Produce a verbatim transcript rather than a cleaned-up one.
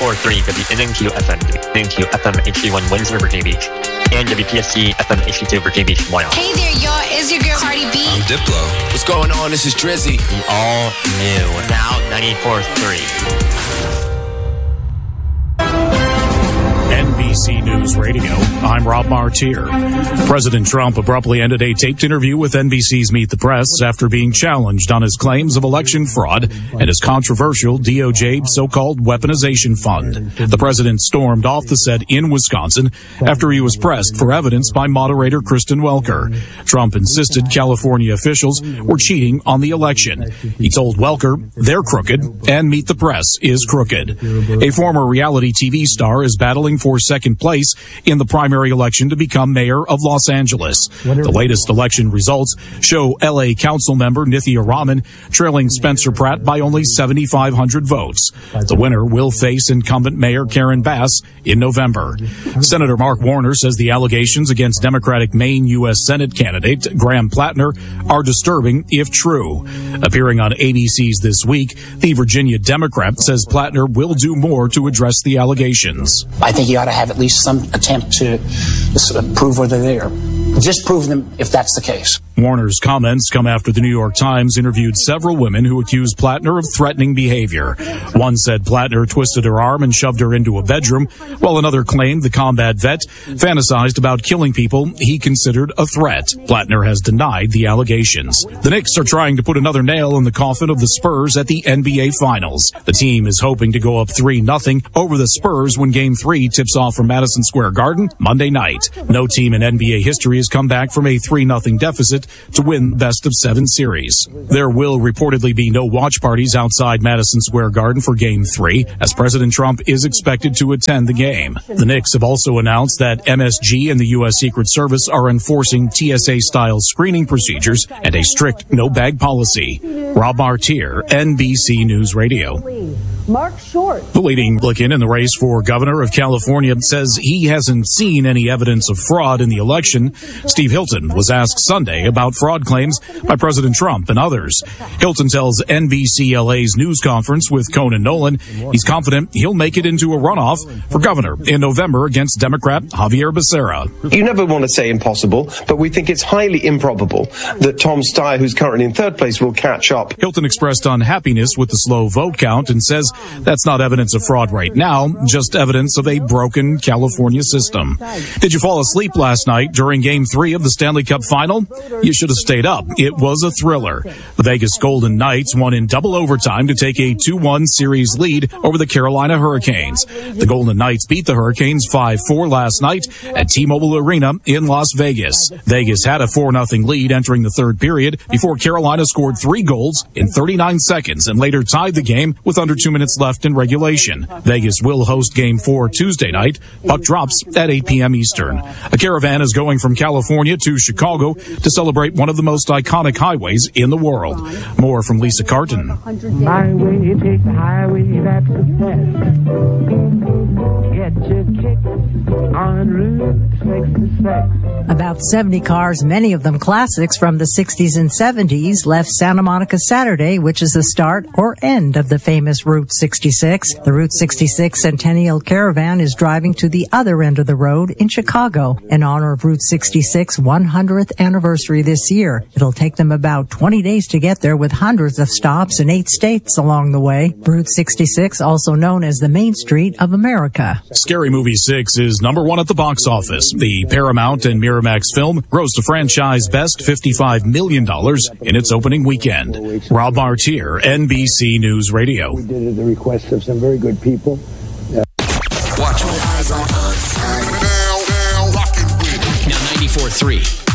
ninety-four point three W N N Q F M, N N Q F M H D one Windsor, Virginia Beach, and W P S C F M H D two Virginia Beach, Wyoming. Hey there, y'all. It's your girl Cardi B. I'm Diplo. What's going on? This is Drizzy. The all new, now ninety-four point three. N B C News Radio, I'm Rob Martier. President Trump abruptly ended a taped interview with N B C's Meet the Press after being challenged on his claims of election fraud and his controversial D O J so-called weaponization fund. The president stormed off the set in Wisconsin after he was pressed for evidence by moderator Kristen Welker. Trump insisted California officials were cheating on the election. He told Welker they're crooked and Meet the Press is crooked. A former reality T V star is battling for second place in the primary election to become mayor of Los Angeles. The latest election results show L A council member Nithya Raman trailing Spencer Pratt by only seven thousand five hundred votes. The winner will face incumbent Mayor Karen Bass in November. Senator Mark Warner says the allegations against Democratic Maine U S Senate candidate Graham Plattner are disturbing if true. Appearing on A B C's This Week, the Virginia Democrat says Plattner will do more to address the allegations. I think you ought to have at least some attempt to prove whether they're disprove them if that's the case. Warner's comments come after the New York Times interviewed several women who accused Plattner of threatening behavior. One said Plattner twisted her arm and shoved her into a bedroom, while another claimed the combat vet fantasized about killing people he considered a threat. Plattner has denied the allegations. The Knicks are trying to put another nail in the coffin of the Spurs at the N B A Finals. The team is hoping to go up three nothing over the Spurs when Game three tips off from Madison Square Garden Monday night. No team in N B A history has come back from a three nothing deficit to win best of seven series. There will reportedly be no watch parties outside Madison Square Garden for Game three, as President Trump is expected to attend the game. The Knicks have also announced that M S G and the U S Secret Service are enforcing T S A-style screening procedures and a strict no-bag policy. Rob Martier, N B C News Radio. Mark Short. The leading Republican in the race for governor of California says he hasn't seen any evidence of fraud in the election. Steve Hilton was asked Sunday about fraud claims by President Trump and others. Hilton tells N B C L A's news conference with Conan Nolan he's confident he'll make it into a runoff for governor in November against Democrat Javier Becerra. You never want to say impossible, but we think it's highly improbable that Tom Steyer, who's currently in third place, will catch up. Hilton expressed unhappiness with the slow vote count and says that's not evidence of fraud right now, just evidence of a broken California system. Did you fall asleep last night during Game three of the Stanley Cup Final? You should have stayed up. It was a thriller. The Vegas Golden Knights won in double overtime to take a two one series lead over the Carolina Hurricanes. The Golden Knights beat the Hurricanes five four last night at T-Mobile Arena in Las Vegas. Vegas had a four nothing lead entering the third period before Carolina scored three goals in thirty-nine seconds and later tied the game with under two minutes left in regulation. Vegas will host Game four Tuesday night. Puck drops at eight p.m. Eastern. A caravan is going from California to Chicago to celebrate one of the most iconic highways in the world. More from Lisa Carton. My way, take the highway, that's the best. Get your kick on Route sixty-six. About seventy cars, many of them classics from the sixties and seventies, left Santa Monica Saturday, which is the start or end of the famous Route sixty-six. The Route sixty-six Centennial Caravan is driving to the other end of the road in Chicago in honor of Route sixty-six's one hundredth anniversary this year. It'll take them about twenty days to get there with hundreds of stops in eight states along the way. Route sixty-six, also known as the Main Street of America. Scary Movie six is number one at the box office. The Paramount and Miramax film grossed a franchise best fifty-five million dollars in its opening weekend. Rob Martier, N B C News Radio. We did it at the request of some very good people. Uh, Watch me. Now ninety-four point three.